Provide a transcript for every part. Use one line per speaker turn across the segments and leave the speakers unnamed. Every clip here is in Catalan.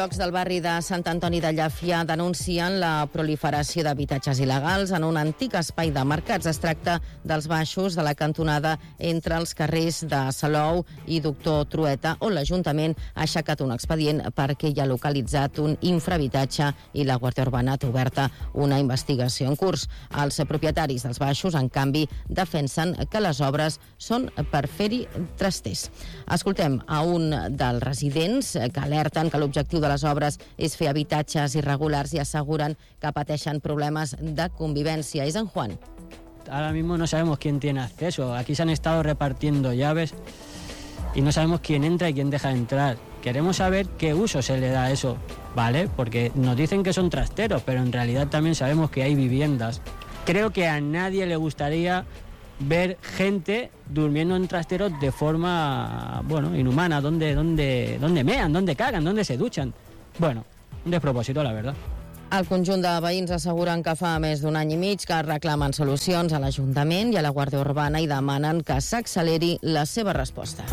Blocs del barri de Sant Antoni de Llàfia denuncien la proliferació d'habitatges il·legals en un antic espai de mercats. Es tracta dels baixos de la cantonada entre els carrers de Salou i Doctor Trueta, on l'Ajuntament ha aixecat un expedient perquè hi ha localitzat un infrahabitatge i la Guàrdia Urbana té oberta una investigació en curs. Els propietaris dels baixos, en canvi, defensen que les obres són per fer-hi trasters. Escoltem a un dels residents que alerten que l'objectiu de les obres és fer habitatges irregulars i asseguren que pateixen problemes de convivència. És en Juan.
Ahora mismo no sabemos quién tiene acceso. Aquí se han estado repartiendo llaves y no sabemos quién entra y quién deja de entrar. Queremos saber qué uso se le da a eso, ¿vale? Porque nos dicen que son trasteros, pero en realidad también sabemos que hay viviendas. Creo que a nadie le gustaría ver gente durmiendo en trasteros de forma, inhumana, donde mean, donde cagan, donde se duchan. Bueno, un despropòsit, la verdad.
El conjunt de veïns asseguren que fa més d'un any i mig que reclamen solucions a l'Ajuntament i a la Guàrdia Urbana i demanen que s'acceleri la seva resposta.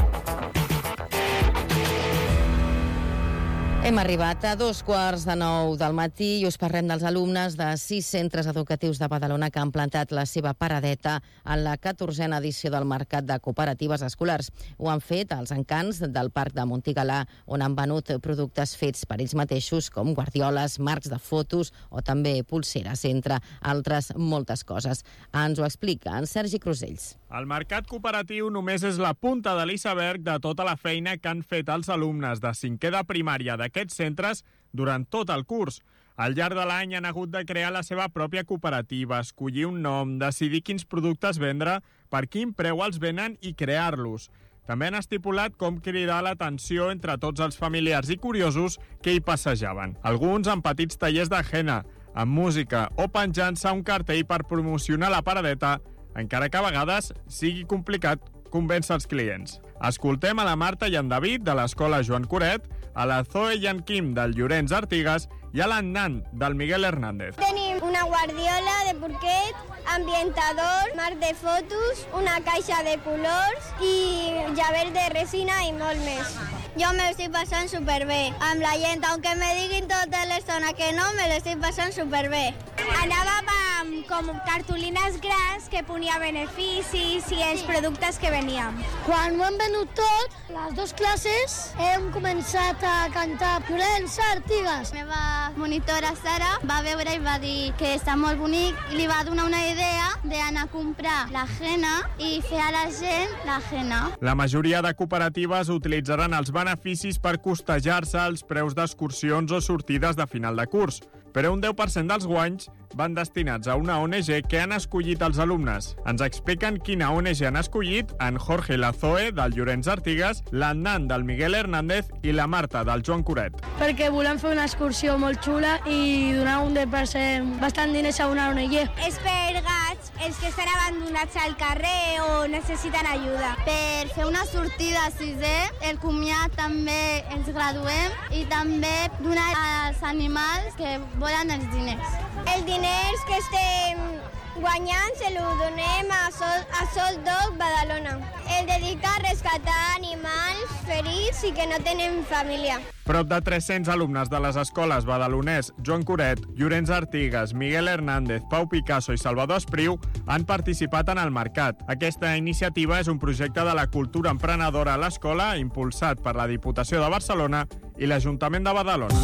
Hem arribat a 8:45 del matí i us parlem dels alumnes de 6 centres educatius de Badalona que han plantat la seva paradeta en la 14a edició del Mercat de Cooperatives Escolars. Ho han fet als encants del Parc de Montigalà, on han venut productes fets per ells mateixos, com guardioles, marcs de fotos o també pulseres, entre altres moltes coses. Ens ho explica en Sergi Crusells.
El mercat cooperatiu només és la punta de l'iceberg de tota la feina que han fet els alumnes de 5è de primària d'aquests centres durant tot el curs. Al llarg de l'any han hagut de crear la seva pròpia cooperativa, escollir un nom, decidir quins productes vendre, per quin preu els venen i crear-los. També han estipulat com cridar l'atenció entre tots els familiars i curiosos que hi passejaven. Alguns amb petits tallers de henna, amb música o penjant-se un cartell per promocionar la paradeta, encara que a vegades sigui complicat convèncer els clients. Escoltem a la Marta i en David, de l'Escola Joan Coret, a la Zoe i en Quim, del Llorenç Artigas, i a l'Annan, del Miguel Hernández.
Tenim una guardiola de porquet, ambientador, marc de fotos, una caixa de colors i llavers de resina i molt més. Jo me l'estic passant superbé amb la gent, aunque me diguin tota l'estona que no, me l'estic passant superbé.
Anàvem amb com cartolines grans que ponia beneficis i els productes que veníem.
Quan ho hem venut tot, les 2 classes, hem començat a cantar Llorenç Artigas.
La meva monitora Sara va veure i va dir que està molt bonic i li va donar una idea d'anar a comprar la henna i fer a la gent la henna.
La majoria de cooperatives utilitzaran els beneficis per costejar-se els preus d'excursions o sortides de final de curs, però un 10% dels guanys van destinats a una ONG que han escollit els alumnes. Ens expliquen quina ONG han escollit en Jorge i la Zoe, del Llorenç Artigas, l'Annan, del Miguel Hernández i la Marta, del Joan Coret.
Perquè volem fer una excursió molt xula i donar un 10% bastant diners a una ONG.
És per gats, els que estan abandonats al carrer o necessiten ajuda.
Per fer una sortida a 6è, el comiat també ens graduem i també donar als animals que volen els diners.
Els diners que estem guanyant se lo donem a Sol Dog Badalona. El dedica a rescatar animals ferits i que no tenen família.
Prop de 300 alumnes de les escoles badalonès Joan Coret, Llorenç Artigas, Miguel Hernández, Pau Picasso i Salvador Espriu han participat en el mercat. Aquesta iniciativa és un projecte de la cultura emprenedora a l'escola impulsat per la Diputació de Barcelona i l'Ajuntament de Badalona.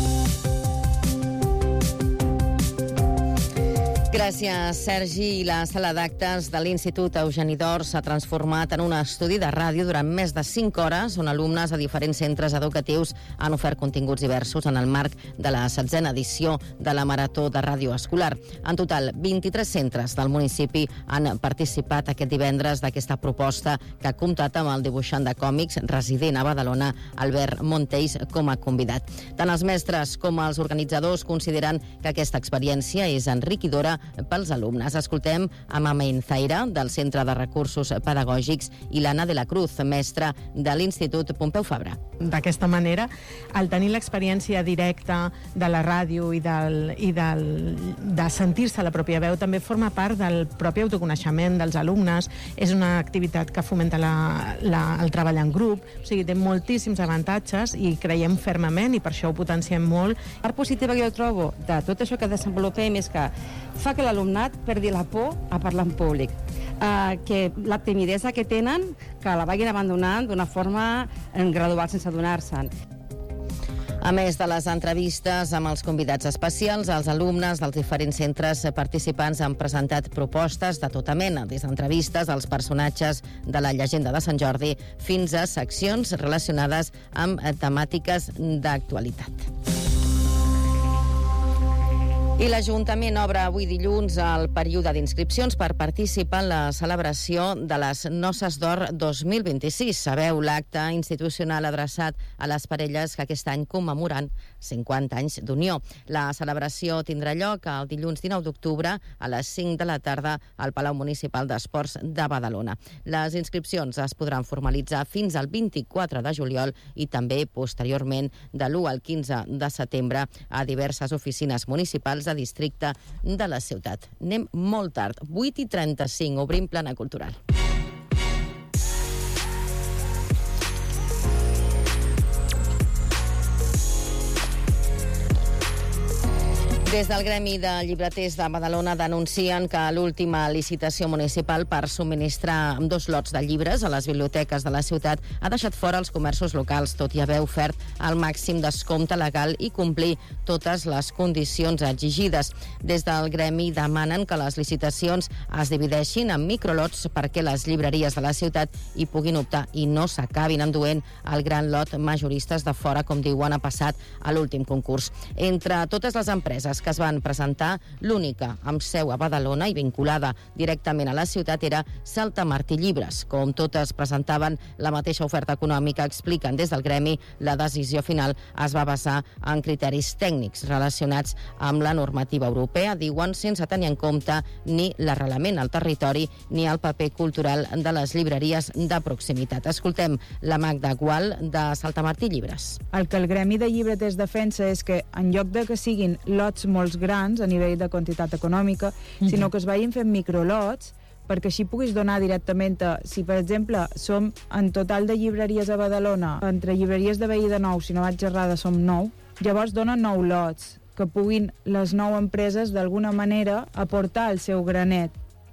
Gràcies, Sergi. La sala d'actes de l'Institut Eugeni d'Or s'ha transformat en un estudi de ràdio durant més de 5 hores, on alumnes de diferents centres educatius han ofert continguts diversos en el marc de la 16a edició de la Marató de Ràdio Escolar. En total, 23 centres del municipi han participat aquest divendres d'aquesta proposta que ha comptat amb el dibuixant de còmics resident a Badalona, Albert Montells, com a convidat. Tant els mestres com els organitzadors consideren que aquesta experiència és enriquidora pels alumnes. Escoltem a Mamen Zaira, del Centre de Recursos Pedagògics, i l'Anna de la Cruz, mestra de l'Institut Pompeu Fabra.
D'aquesta manera, al tenir l'experiència directa de la ràdio i de sentir-se la pròpia veu, també forma part del propi autoconeixement dels alumnes. És una activitat que fomenta el treball en grup, o sigui, té moltíssims avantatges i creiem fermament, i per això ho potenciem molt.
La part positiva que jo trobo de tot això que desenvolupem és que fa que l'alumnat perdi la por a parlar en públic, que la timidesa que tenen, que la vagin abandonant d'una forma gradual sense adonar-se'n.
A més de les entrevistes amb els convidats especials, els alumnes dels diferents centres participants han presentat propostes de tota mena, des d'entrevistes als personatges de la llegenda de Sant Jordi fins a seccions relacionades amb temàtiques d'actualitat. I l'Ajuntament obre avui dilluns el període d'inscripcions per participar en la celebració de les Noces d'Or 2026. Sabeu, l'acte institucional adreçat a les parelles que aquest any commemoren 50 anys d'unió. La celebració tindrà lloc el dilluns 19 d'octubre a les 5 de la tarda al Palau Municipal d'Esports de Badalona. Les inscripcions es podran formalitzar fins al 24 de juliol i també posteriorment de l'1 al 15 de setembre a diverses oficines municipals de districte de la ciutat. Anem molt tard, 8:35, obrim plana cultural. Des del Gremi de Llibreters de Badalona denuncien que l'última licitació municipal per subministrar 2 lots de llibres a les biblioteques de la ciutat ha deixat fora els comerços locals, tot i haver ofert el màxim descompte legal i complir totes les condicions exigides. Des del Gremi demanen que les licitacions es divideixin en microlots perquè les llibreries de la ciutat hi puguin optar i no s'acabin enduent el gran lot majoristes de fora, com diuen, ha passat a l'últim concurs. Entre totes les empreses que es van presentar, l'única amb seu a Badalona i vinculada directament a la ciutat era Salta Martí Llibres. Com totes presentaven la mateixa oferta econòmica, expliquen des del Gremi, la decisió final es va basar en criteris tècnics relacionats amb la normativa europea, diuen, sense tenir en compte ni l'arrelament al territori ni el paper cultural de les llibreries de proximitat. Escoltem la Magda Gual de Salta Martí Llibres.
El que el Gremi de Llibreters defensa és que en lloc de que siguin lots molt grans a nivell de quantitat econòmica, sinó que es vagin fent microlots perquè així puguis donar directament a... Si, per exemple, som en total de llibreries a Badalona, entre llibreries de Veí de Nou, si no vaig errada, som 9, llavors donen 9 lots, que puguin les 9 empreses d'alguna manera aportar el seu granet.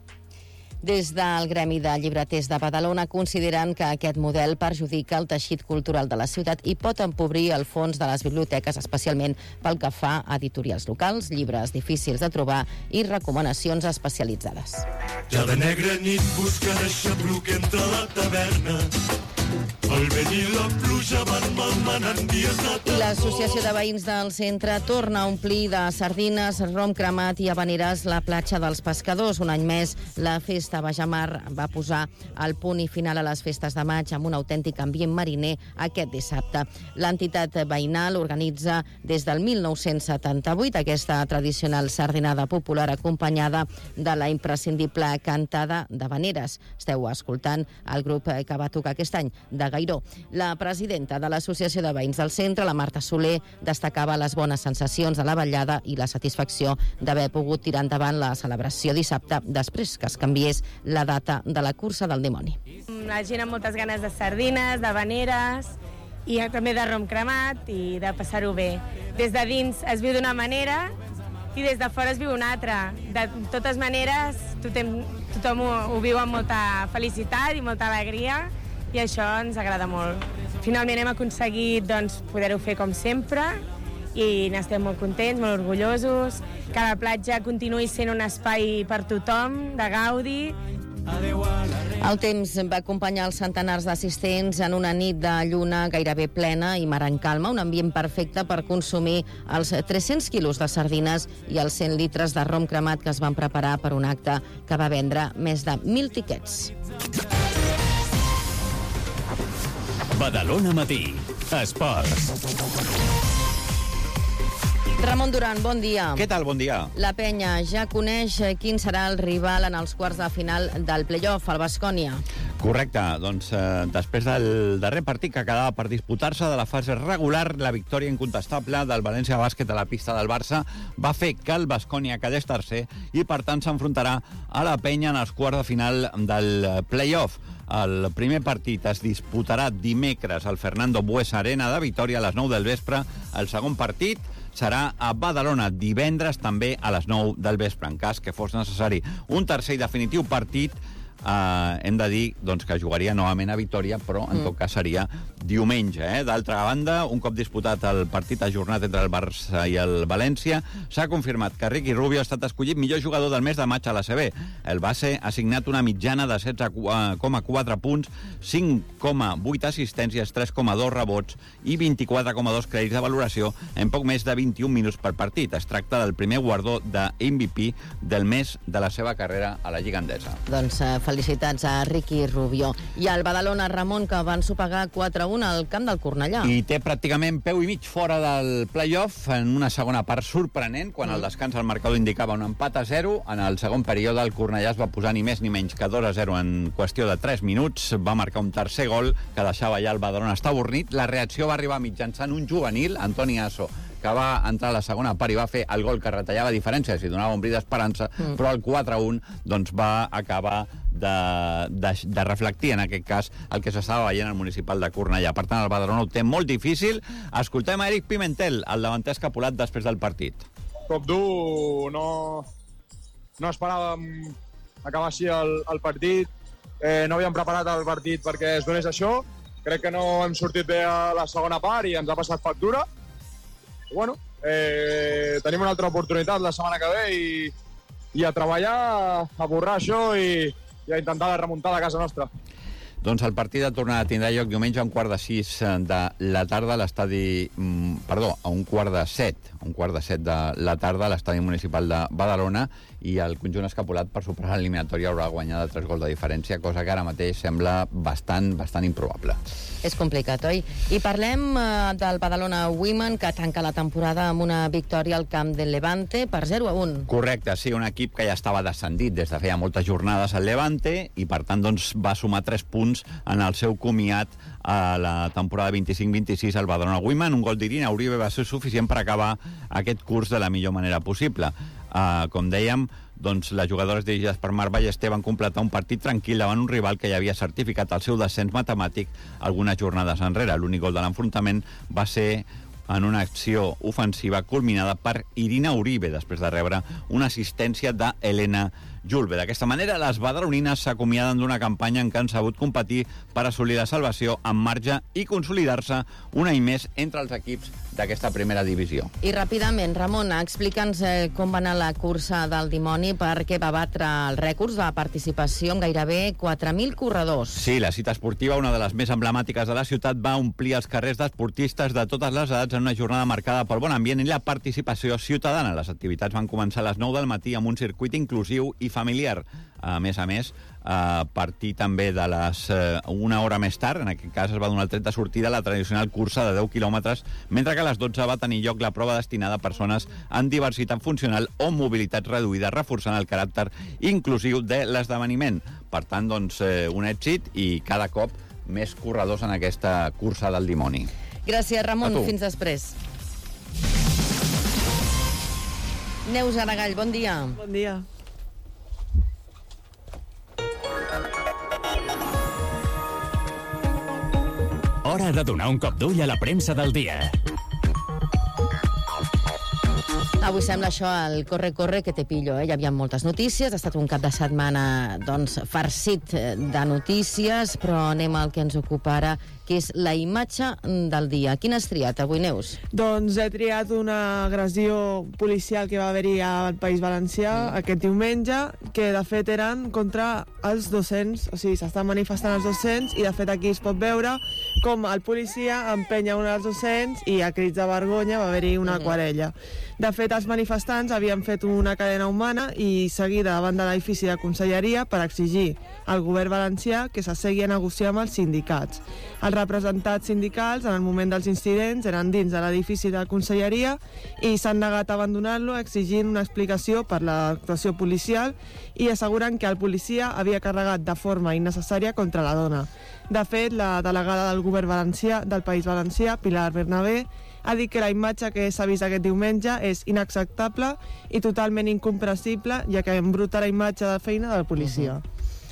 Des del Gremi de Llibreters de Badalona consideren que aquest model perjudica el teixit cultural de la ciutat i pot empobrir el fons de les biblioteques, especialment pel que fa a editorials locals, llibres difícils de trobar i recomanacions especialitzades.
Ja de negra nit busca deixabluc entre la taverna. El vent i la pluja van malmenant dies de
I l'Associació de Veïns del Centre torna a omplir de sardines, rom cremat i habaneres la platja dels pescadors. Un any més, la Festa Bajamar va posar el punt i final a les festes de maig amb un autèntic ambient mariner aquest dissabte. L'entitat veïnal organitza des del 1978 aquesta tradicional sardinada popular acompanyada de la imprescindible cantada d'habaneres. Esteu escoltant el grup que va tocar aquest any, de Gairó. La presidenta de l'Associació de Veïns del Centre, la Marta Soler, destacava les bones sensacions de la vetllada i la satisfacció d'haver pogut tirar endavant la celebració dissabte després que es canviés la data de la cursa del dimoni.
La gent amb moltes ganes de sardines, d'habaneres i també de rom cremat i de passar-ho bé. Des de dins es viu d'una manera i des de fora es viu una altra. De totes maneres, tothom ho viu amb molta felicitat i molta alegria i això ens agrada molt. Finalment hem aconseguit poder-ho fer com sempre i n'estem molt contents, molt orgullosos, que la platja continuï sent un espai per tothom, de gaudi.
El temps va acompanyar els centenars d'assistents en una nit de lluna gairebé plena i mar en calma, un ambient perfecte per consumir els 300 quilos de sardines i els 100 litres de rom cremat que es van preparar per un acte que va vendre més de 1.000 tiquets.
Badalona Matí. Esports.
Ramon Duran, bon dia.
Què tal? Bon dia.
La penya ja coneix quin serà el rival en els quarts de final del play-off, el Baskonia.
Correcte. Doncs després del darrer partit que quedava per disputar-se de la fase regular, la victòria incontestable del València Bàsquet a la pista del Barça va fer que el Baskonia quedés tercer i, per tant, s'enfrontarà a la penya en els quarts de final del play-off. El primer partit es disputarà dimecres al Fernando Buesa Arena de Vitòria a les 9 del vespre. El segon partit serà a Badalona divendres també a les 9 del vespre, en cas que fos necessari un tercer i definitiu partit. Hem de dir doncs, que jugaria novament a Vitòria, però en tot cas seria diumenge. D'altra banda, un cop disputat el partit ajornat entre el Barça i el València, s'ha confirmat que Ricky Rubio ha estat escollit millor jugador del mes de maig a l'ACB. El base ha signat una mitjana de 16,4 punts, 5,8 assistències, 3,2 rebots i 24,2 crèdits de valoració en poc més de 21 minuts per partit. Es tracta del primer guardó de MVP del mes de la seva carrera a la Lliga Endesa.
Doncs felicitats a Ricky Rubio. I al Badalona, Ramon, que van sopegar 4-1 al camp del Cornellà.
I té pràcticament peu i mig fora del play-off en una segona part sorprenent, quan al descans el marcador indicava un empat a 0. En el segon període el Cornellà es va posar ni més ni menys que 2-0 en qüestió de 3 minuts. Va marcar un tercer gol que deixava ja el Badalona estabornit. La reacció va arribar mitjançant un juvenil, Antoni Asso, que va entrar a la segona part i va fer el gol que retallava diferències i donava un bri d'esperança, però el 4-1 doncs, va acabar de reflectir, en aquest cas, el que s'estava veient al municipal de Cornellà. Per tant, el Badalona ho té molt difícil. Escoltem a Eric Pimentel, el davanter escapulat després del partit.
Cop dur, no esperàvem acabar així el partit. No havíem preparat el partit perquè es donés això. Crec que no hem sortit bé a la segona part i ens ha passat factura. Bueno, tenim una altra oportunitat la setmana que ve i a treballar, a borrar això i a intentar la remuntada a casa nostra.
Doncs el partit de tornada tindrà lloc diumenge a 5:45 de la tarda a l'estadi... Perdó, a 5:45, a 5:45 de la tarda a l'estadi municipal de Badalona, i el conjunt escapulat per superar l'eliminatòria haurà guanyat de 3 gols de diferència, cosa que ara mateix sembla bastant improbable.
És complicat, oi? I parlem del Badalona Women, que tanca la temporada amb una victòria al camp del Levante per 0-1.
Correcte, sí, un equip que ja estava descendit des de feia moltes jornades al Levante i, per tant, doncs, va sumar 3 punts en el seu comiat a la temporada 25-26 al Badalona Women. Un gol d'Irina Uribe va ser suficient per acabar aquest curs de la millor manera possible. Com dèiem, doncs, les jugadores dirigides per Marc Ballester van completar un partit tranquil davant un rival que ja havia certificat el seu descens matemàtic algunes jornades enrere. L'únic gol de l'enfrontament va ser en una acció ofensiva culminada per Irina Uribe, després de rebre una assistència d'Helena Julve. D'aquesta manera, les badalonines s'acomiaden d'una campanya en què han sabut competir per assolir la salvació amb marge i consolidar-se un any més entre els equips d'aquesta primera divisió.
I ràpidament, Ramon, explica'ns com va anar la cursa del dimoni, perquè va batre els rècords de participació amb gairebé 4.000 corredors.
Sí, la cita esportiva, una de les més emblemàtiques de la ciutat, va omplir els carrers d'esportistes de totes les edats en una jornada marcada pel bon ambient i la participació ciutadana. Les activitats van començar a les 9 del matí amb un circuit inclusiu i familiar. A més, a partir també de una hora més tard, en aquest cas es va donar el tret de sortida a la tradicional cursa de 10 quilòmetres, mentre que a les 12 va tenir lloc la prova destinada a persones amb diversitat funcional o mobilitat reduïda, reforçant el caràcter inclusiu de l'esdeveniment. Per tant, doncs, un èxit i cada cop més corredors en aquesta cursa del dimoni.
Gràcies, Ramon. Fins després. Neus Aragall, bon dia.
Bon dia.
Hora de donar un cop d'ull a la premsa del dia.
Avui sembla això el corre que te pillo, Hi havia moltes notícies, ha estat un cap de setmana farcit de notícies, però anem al que ens ocupa ara, que és la imatge del dia. Quina has triat avui, Neus?
Doncs he triat una agressió policial que va haver-hi al País Valencià aquest diumenge, que de fet eren contra els docents, o sigui, s'estan manifestant els docents i de fet aquí es pot veure com el policia empenya un dels docents i a crits de vergonya va haver-hi una querella. De fet, els manifestants havien fet una cadena humana i seguida davant de l'edifici de Conselleria per exigir al govern valencià que s'assegui a negociar amb els sindicats. Els representats sindicals, en el moment dels incidents, eren dins de l'edifici de Conselleria i s'han negat a abandonar-lo exigint una explicació per l'actuació policial i asseguren que el policia havia carregat de forma innecessària contra la dona. De fet, la delegada del govern valencià del País Valencià, Pilar Bernabé, ha dit que la imatge que s'ha vist aquest diumenge és inacceptable i totalment incomprensible, ja que embruta la imatge de feina del policia.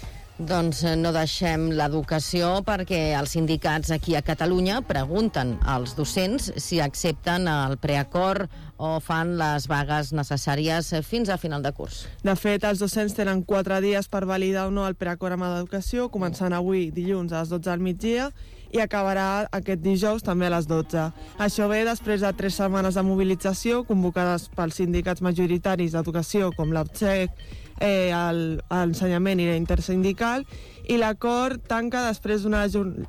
Doncs no deixem l'educació perquè els sindicats aquí a Catalunya pregunten als docents si accepten el preacord o fan les vagues necessàries fins a final de curs.
De fet, els docents tenen 4 dies per validar o no el preacord amb l'educació, començant avui dilluns a les 12 del migdia i acabarà aquest dijous també a les 12. Això ve després de 3 setmanes de mobilització convocades pels sindicats majoritaris d'educació com l'UPSEC, l'ensenyament i l'intersindical, i l'acord tanca després d'una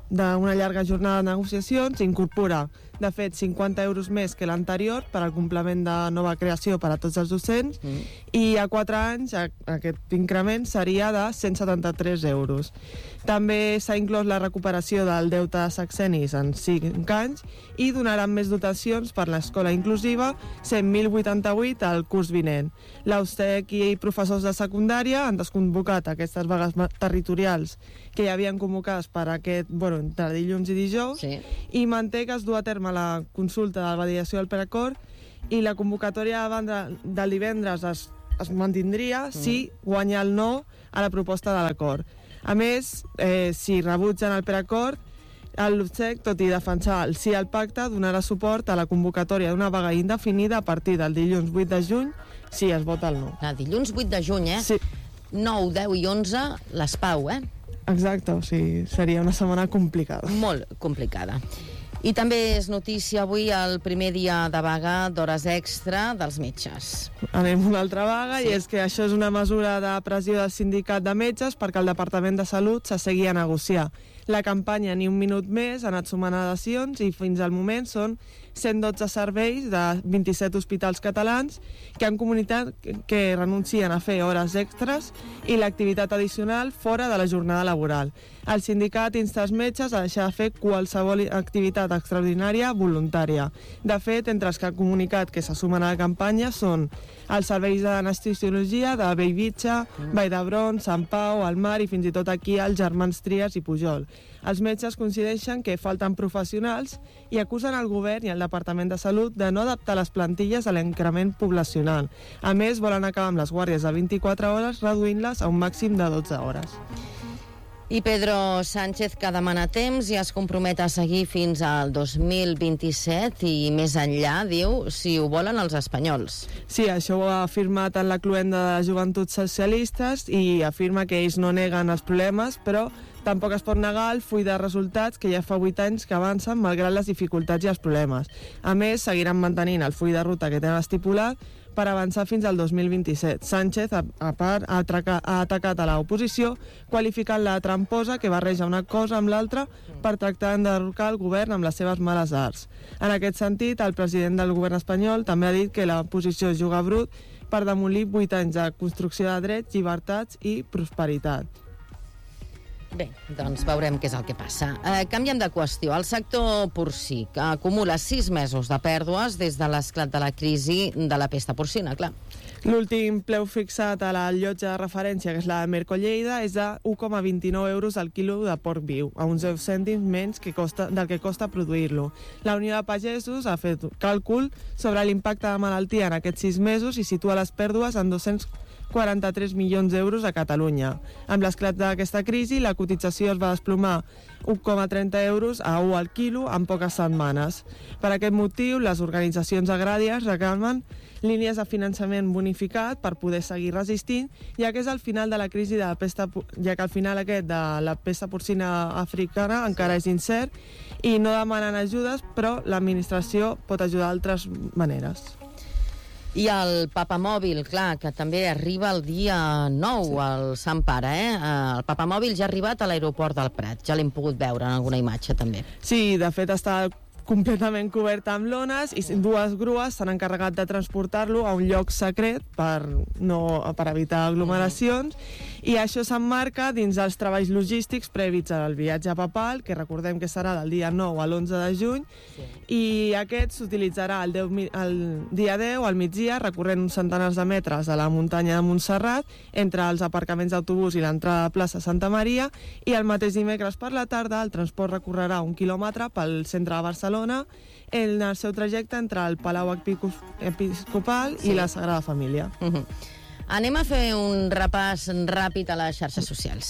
llarga jornada de negociacions, incorpora de fet 50 euros més que l'anterior per al complement de nova creació per a tots els docents i a 4 anys aquest increment seria de 173 euros. També s'ha inclòs la recuperació del deute de sexennis en 5 anys i donaran més dotacions per l'escola inclusiva, 100.088 al curs vinent. L'UPSEC i professors de secundària han desconvocat aquestes vagues territorials que ja havien convocades per entre dilluns i dijous i manté que es du a terme la consulta de la validació del preacord i la convocatòria del divendres es mantindria si guanya el no a la proposta de l'acord. A més, si rebutgen el preacord, l'UPSEC, tot i defensar el sí al pacte, donarà suport a la convocatòria d'una vaga indefinida a partir del dilluns 8 de juny si es vota el no.
Dilluns 8 de juny,
Sí.
9, 10 i 11, les pau,
Exacte, o sigui, seria una setmana complicada.
Molt complicada. I també és notícia avui el primer dia de vaga d'hores extra dels metges.
Anem una altra vaga, i és que això és una mesura de pressió del sindicat de metges perquè el Departament de Salut s'assegui a negociar. La campanya Ni un minut més ha anat sumant adhesions i fins al moment són 112 serveis de 27 hospitals catalans que han comunicat que renuncien a fer hores extres i l'activitat addicional fora de la jornada laboral. El sindicat insta els metges a deixar de fer qualsevol activitat extraordinària voluntària. De fet, entre els que han comunicat que se sumen a la campanya són els serveis d'anestesiologia de Bellvitge, Vall d'Hebron, Sant Pau, el Mar i fins i tot aquí els germans Trias i Pujol. Els metges coincideixen que falten professionals i acusen el govern i el Departament de Salut de no adaptar les plantilles a l'increment poblacional. A més, volen acabar amb les guàrdies de 24 hores reduint-les a un màxim de 12 hores.
I Pedro Sánchez, que demana temps i es compromet a seguir fins al 2027 i més enllà, diu, si ho volen els espanyols.
Sí, això ho ha afirmat en la cluenda de Joventuts Socialistes i afirma que ells no neguen els problemes, però tampoc es pot negar el full de resultats que ja fa 8 anys que avancen malgrat les dificultats i els problemes. A més, seguiran mantenint el full de ruta que tenen estipulat per avançar fins al 2027. Sánchez, a part, ha atacat a l'oposició, qualificant-la de tramposa que barreja una cosa amb l'altra per tractar d'enderrocar el govern amb les seves males arts. En aquest sentit, el president del govern espanyol també ha dit que l'oposició juga brut per demolir 8 anys de construcció de drets, llibertats i prosperitat.
Bé, doncs veurem què és el que passa. Canviem de qüestió. El sector porcí, que acumula 6 mesos de pèrdues des de l'esclat de la crisi de la pesta porcina, clar.
L'últim preu fixat a la llotja de referència, que és la de Merco Lleida, és de 1,29 euros al quilo de porc viu, a uns 10 cèntims menys del que costa produir-lo. La Unió de Pagesos ha fet càlcul sobre l'impacte de malaltia en aquests 6 mesos i situa les pèrdues en 243 milions d'euros a Catalunya. Amb l'esclat d'aquesta crisi, la cotització es va desplomar 1,30 euros a 1 al quilo en poques setmanes. Per aquest motiu, les organitzacions agràries reclamen línies de finançament bonificat per poder seguir resistint, ja que és el final de la crisi de la pesta, ja que al final aquest de la pesta porcina africana encara és incert i no demanen ajudes, però l'administració pot ajudar d'altres maneres.
I el papamòbil, clar, que també arriba el dia 9, el Sant Pare, El papamòbil ja ha arribat a l'aeroport del Prat, ja l'hem pogut veure en alguna imatge, també.
Sí, de fet està completament coberta amb lones i dues grues s'han encarregat de transportar-lo a un lloc secret per evitar aglomeracions, i això s'emmarca dins els treballs logístics previs al viatge papal, que recordem que serà del dia 9 a l'11 de juny, i aquest s'utilitzarà el dia 10 al migdia, recorrent uns centenars de metres a la muntanya de Montserrat, entre els aparcaments d'autobús i l'entrada de plaça Santa Maria, i el mateix dimecres per la tarda el transport recorrerà 1 quilòmetre pel centre de Barcelona en el seu trajecte entre el Palau Episcopal i la Sagrada Família.
Anem a fer un repàs ràpid a les xarxes socials.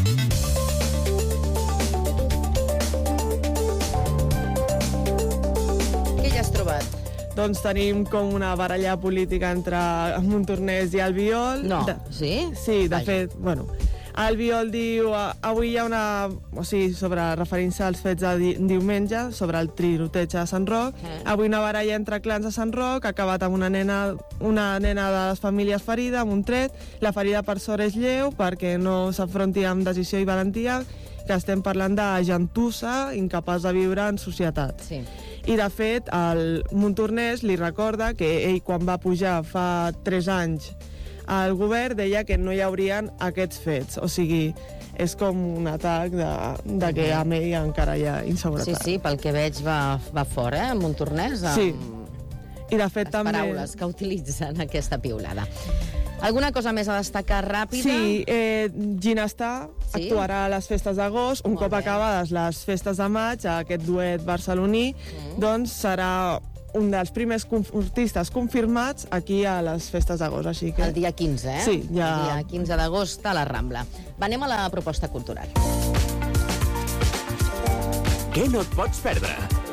Què hi has trobat?
Doncs tenim com una baralla política entre Montornès i Albiol.
No, sí?
Sí, de fet, bueno... Albiol diu, avui hi ha una... O sigui, referint-se als fets de diumenge, sobre el tiroteig a Sant Roc, avui una baralla entre clans a Sant Roc ha acabat amb una nena de les famílies ferida, amb un tret. La ferida per sort és lleu, perquè no s'afronti amb decisió i valentia, que estem parlant de gentussa, incapaç de viure en societat.
Sí.
I, de fet, el Montornès li recorda que ell, quan va pujar fa 3 anys el govern, deia que no hi haurien aquests fets. O sigui, és com un atac de que amb ell encara hi ha inseguretat.
Sí, pel que veig va fora, Montornès, amb
sí. I de fet,
les paraules que utilitzen aquesta piulada. Alguna cosa més a destacar ràpida?
Sí, Ginestar actuarà a les festes d'agost. Un cop acabades les festes de maig, aquest duet barceloní, doncs serà un dels primers concertistes confirmats aquí a les festes d'agost. Així que...
El dia 15,
Sí, ja...
El dia 15 d'agost a la Rambla. Anem a la proposta cultural.
Què no et pots perdre?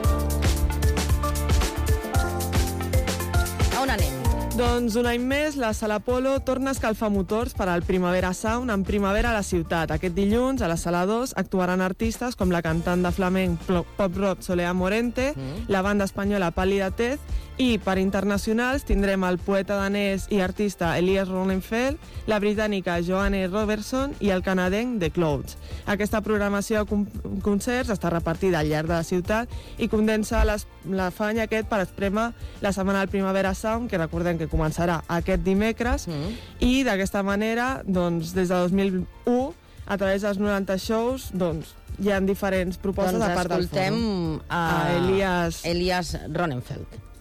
A on anem?
Doncs un any més, la Sala Apolo torna a escalfar motors per al Primavera Sound en Primavera a la ciutat. Aquest dilluns, a la Sala 2, actuaran artistes com la cantant de flamenc pop-rock Soleá Morente, la banda espanyola Pálida Tez, i per internacionals tindrem el poeta danès i artista Elias Ronenfeld, la britànica Joanne Robertson i el canadenc The Clouds. Aquesta programació de concerts està repartida al llarg de la ciutat i condensa l'afany aquest per esprémer la setmana del Primavera Sound, que recordem que començarà aquest dimecres, i d'aquesta manera, doncs, des de 2001, a través dels 90 shows, doncs, hi ha diferents propostes a part del fòrum.
Escoltem a Elias Ronenfeld.